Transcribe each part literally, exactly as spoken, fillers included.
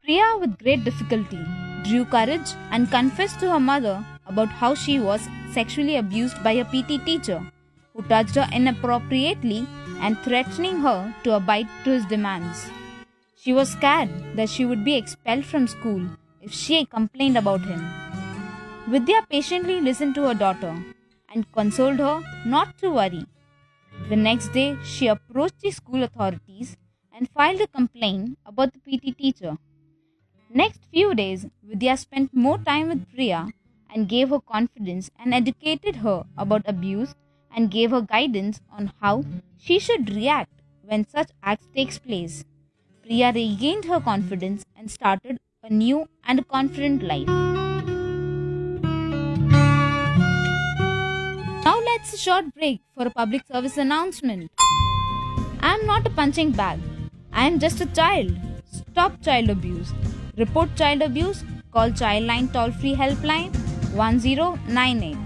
Priya, with great difficulty, drew courage and confessed to her mother about how she was sexually abused by a P T teacher who touched her inappropriately and threatening her to abide to his demands. She was scared that she would be expelled from school if she complained about him. Vidya patiently listened to her daughter and consoled her not to worry. The next day, she approached the school authorities and filed a complaint about the P T teacher. Next few days, Vidya spent more time with Priya and gave her confidence and educated her about abuse and gave her guidance on how she should react when such acts takes place. Priya regained her confidence and started a new and confident life. Now let's a short break for a public service announcement. I am not a punching bag. I am just a child. Stop child abuse. Report child abuse. Call Childline toll-free helpline one zero nine eight.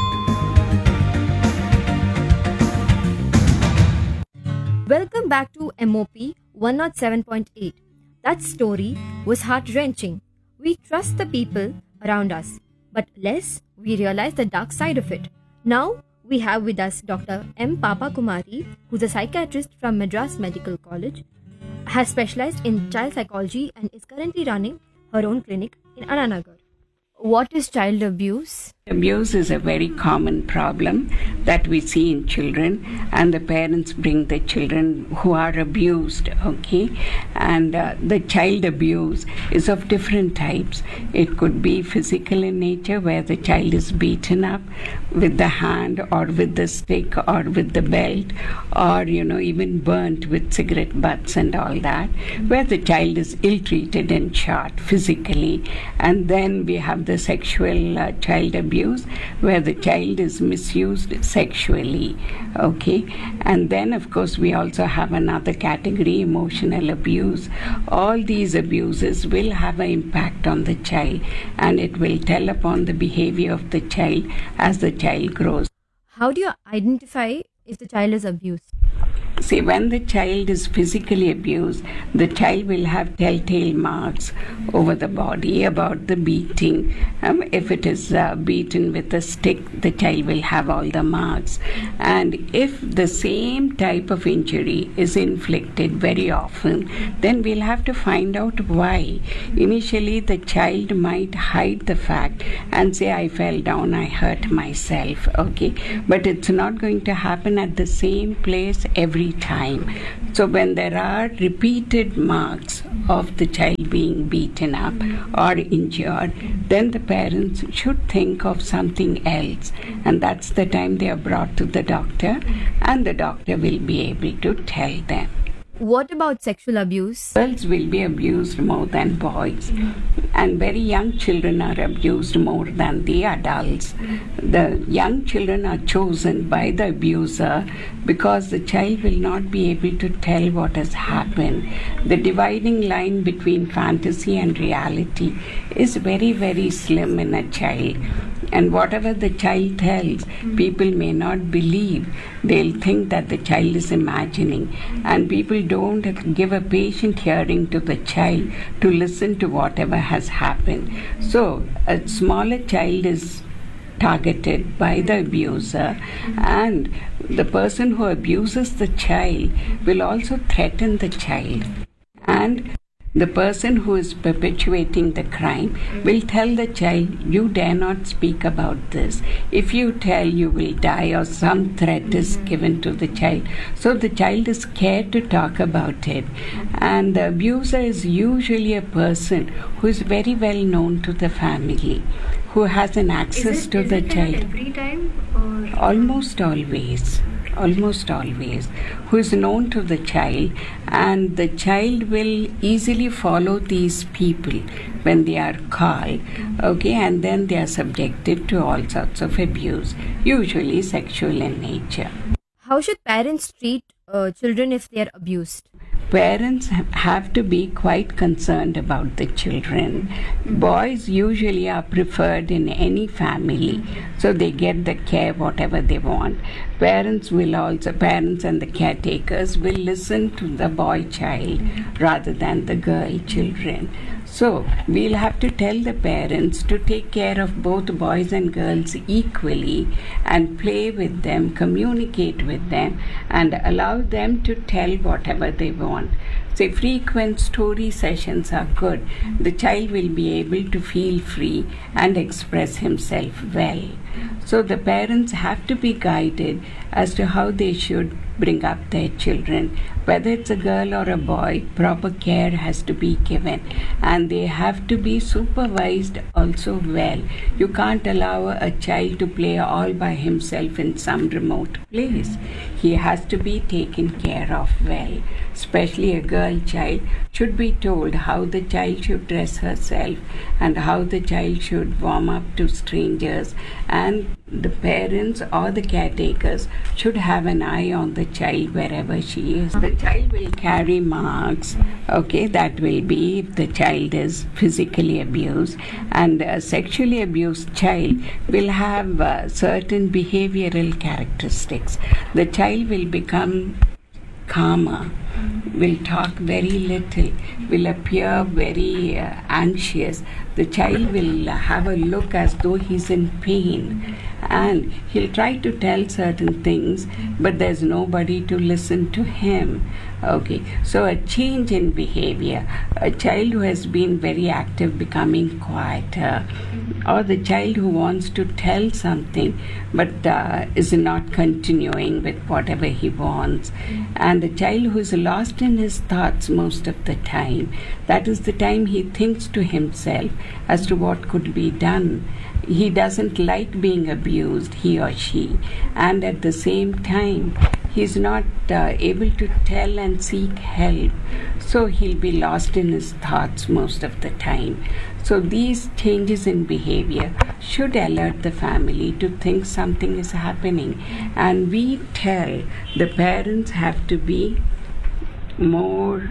Welcome back to M O P one oh seven point eight. That story was heart-wrenching. We trust the people around us, but less we realize the dark side of it. Now we have with us Doctor M. Papa Kumari, who's a psychiatrist from Madras Medical College, has specialized in child psychology and is currently running her own clinic in Ananagar. What is child abuse? Abuse is a very common problem that we see in children, and the parents bring the children who are abused, okay? And uh, the child abuse is of different types. It could be physical in nature, where the child is beaten up with the hand or with the stick or with the belt, or, you know, even burnt with cigarette butts and all that, where the child is ill-treated and shot physically. And then we have the sexual uh, child abuse, where the child is misused sexually, okay? And then, of course, we also have another category, emotional abuse. All these abuses will have an impact on the child, and it will tell upon the behavior of the child as the child grows. How do you identify if the child is abused? See, when the child is physically abused, the child will have telltale marks over the body about the beating. Um, if it is uh, beaten with a stick, the child will have all the marks. And if the same type of injury is inflicted very often, then we'll have to find out why. Initially, the child might hide the fact and say, I fell down, I hurt myself, okay? But it's not going to happen at the same place every time. So when there are repeated marks of the child being beaten up or injured, then the parents should think of something else, and that's the time they are brought to the doctor, and the doctor will be able to tell them. What about sexual abuse? Girls will be abused more than boys, and very young children are abused more than the adults. The young children are chosen by the abuser because the child will not be able to tell what has happened. The dividing line between fantasy and reality is very, very slim in a child. And whatever the child tells, people may not believe. They'll think that the child is imagining. And people don't give a patient hearing to the child to listen to whatever has happened. So a smaller child is targeted by the abuser, and the person who abuses the child will also threaten the child. And the person who is perpetuating the crime will tell the child, you dare not speak about this. If you tell, you will die, or some threat is given to the child. So the child is scared to talk about it. And the abuser is usually a person who is very well known to the family, who has an access it, to the child. Every time? Or? Almost always. Almost always, who is known to the child, and the child will easily follow these people when they are called, okay, and then they are subjected to all sorts of abuse, usually sexual in nature. How should parents treat uh, children if they are abused? Parents have to be quite concerned about the children. Boys usually are preferred in any family, so they get the care whatever they want. Parents will also, parents and the caretakers will listen to the boy child rather than the girl children. So we'll have to tell the parents to take care of both boys and girls equally and play with them, communicate with them, and allow them to tell whatever they want. So frequent story sessions are good. The child will be able to feel free and express himself well. So the parents have to be guided as to how they should bring up their children. Whether it's a girl or a boy, proper care has to be given, and they have to be supervised also well. You can't allow a child to play all by himself in some remote place. He has to be taken care of well. Especially a girl child should be told how the child should dress herself and how the child should warm up to strangers, and the parents or the caretakers should have an eye on the child wherever she is. The child will carry marks, okay, that will be if the child is physically abused, and a sexually abused child will have uh, certain behavioral characteristics. The child will become calmer, will talk very little, will appear very uh, anxious. The child will have a look as though he's in pain, and he'll try to tell certain things, but there's nobody to listen to him. Okay, so a change in behavior, a child who has been very active becoming quieter, or the child who wants to tell something but uh, is not continuing with whatever he wants, and the child who is lost in his thoughts most of the time. That is the time he thinks to himself as to what could be done. He doesn't like being abused, he or she, and at the same time he is not uh, able to tell and seek help, so he'll be lost in his thoughts most of the time. So these changes in behavior should alert the family to think something is happening, and we tell the parents have to be more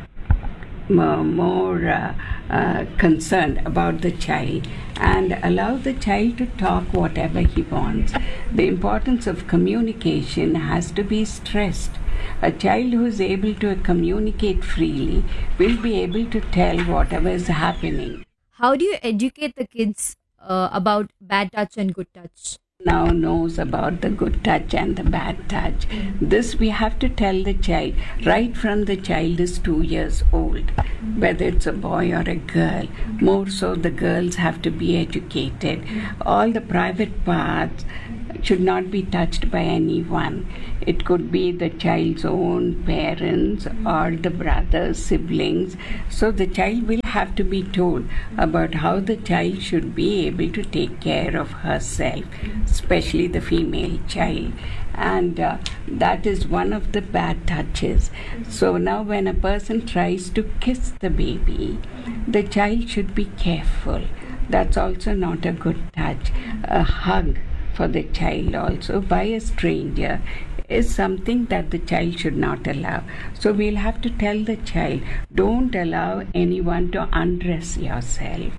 more, more uh, uh, concerned about the child and allow the child to talk whatever he wants. The importance of communication has to be stressed. A child who is able to communicate freely will be able to tell whatever is happening. How do you educate the kids uh, about bad touch and good touch? Now knows about the good touch and the bad touch. This we have to tell the child right from the child is two years old, whether it's a boy or a girl. More so the girls have to be educated. All the private parts should not be touched by anyone. It could be the child's own parents or the brothers, siblings. So the child will have to be told about how the child should be able to take care of herself, especially the female child. And uh, that is one of the bad touches. So now when a person tries to kiss the baby, the child should be careful. That's also not a good touch. A hug for the child also by a stranger is something that the child should not allow. So we'll have to tell the child, don't allow anyone to undress yourself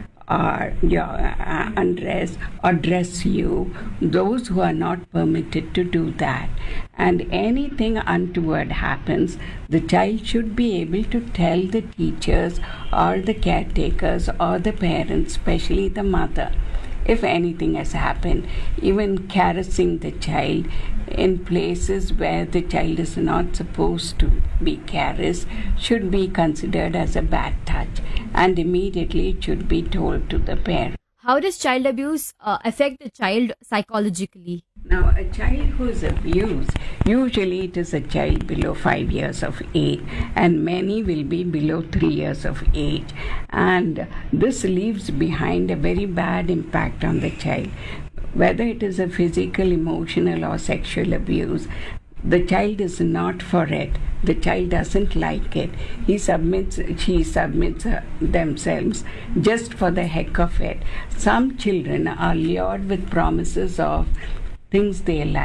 or your uh, undress or dress you. Those who are not permitted to do that. And anything untoward happens, the child should be able to tell the teachers or the caretakers or the parents, especially the mother, if anything has happened. Even caressing the child in places where the child is not supposed to be caressed should be considered as a bad touch, and immediately it should be told to the parent. How does child abuse uh, affect the child psychologically? Now, a child who is abused, usually it is a child below five years of age, and many will be below three years of age. And this leaves behind a very bad impact on the child. Whether it is a physical, emotional, or sexual abuse, the child is not for it. The child doesn't like it. He submits, she submits uh, themselves just for the heck of it. Some children are lured with promises of things they like.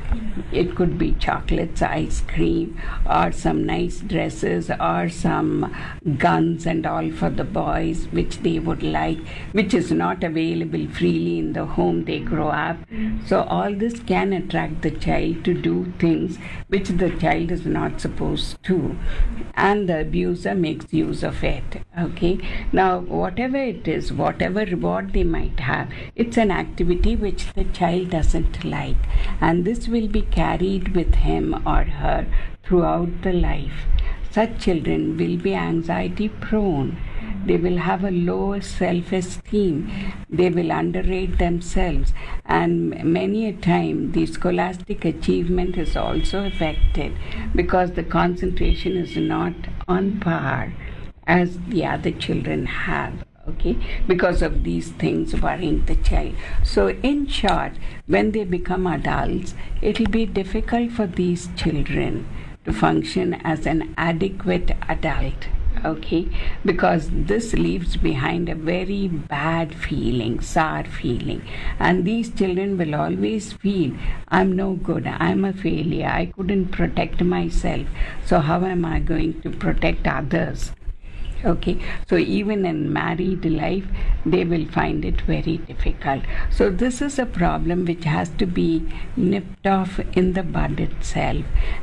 It could be chocolates, ice cream, or some nice dresses, or some guns and all for the boys, which they would like, which is not available freely in the home they grow up. So all this can attract the child to do things which the child is not supposed to, and the abuser makes use of it. Okay, now whatever it is, whatever reward they might have, it's an activity which the child doesn't like, and this will be carried with him or her throughout the life. Such children will be anxiety prone. They will have a low self-esteem. They will underrate themselves, and many a time the scholastic achievement is also affected because the concentration is not on par as the other children have. Okay, because of these things worrying the child. So in short, when they become adults, it will be difficult for these children to function as an adequate adult. Okay, because this leaves behind a very bad feeling, sour feeling, and these children will always feel, I'm no good, I'm a failure, I couldn't protect myself, so how am I going to protect others? Okay, so even in married life, they will find it very difficult. So this is a problem which has to be nipped off in the bud itself,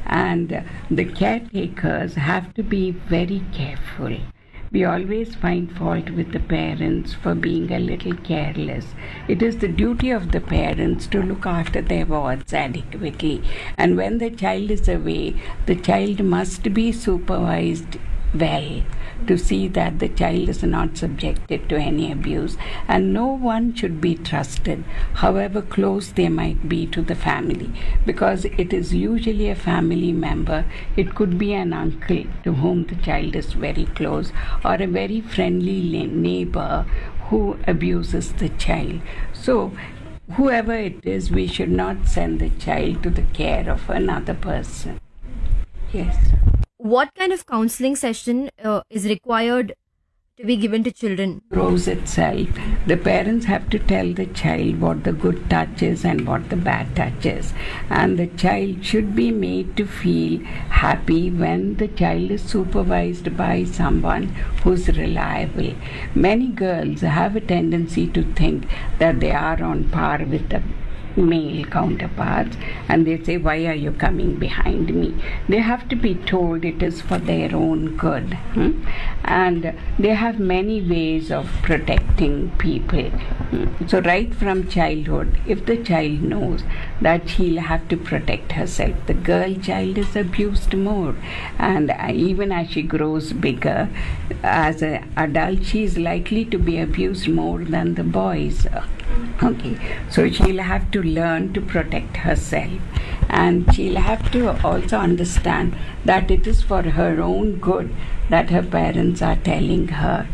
and the caretakers have to be very careful. We always find fault with the parents for being a little careless. It is the duty of the parents to look after their wards adequately, and when the child is away, the child must be supervised well to see that the child is not subjected to any abuse, and no one should be trusted, however close they might be to the family, because it is usually a family member. It could be an uncle to whom the child is very close, or a very friendly neighbor who abuses the child. So whoever it is, we should not send the child to the care of another person. Yes. What kind of counseling session uh, is required to be given to children? Grows itself. The parents have to tell the child what the good touch is and what the bad touch is, and the child should be made to feel happy when the child is supervised by someone who's reliable. Many girls have a tendency to think that they are on par with the male counterparts, and they say, why are you coming behind me? They have to be told it is for their own good. Hmm? And they have many ways of protecting people. Hmm? So right from childhood, if the child knows that she'll have to protect herself, the girl child is abused more, and even as she grows bigger as an adult, she is likely to be abused more than the boys. Okay, so she'll have to learn to protect herself, and she'll have to also understand that it is for her own good that her parents are telling her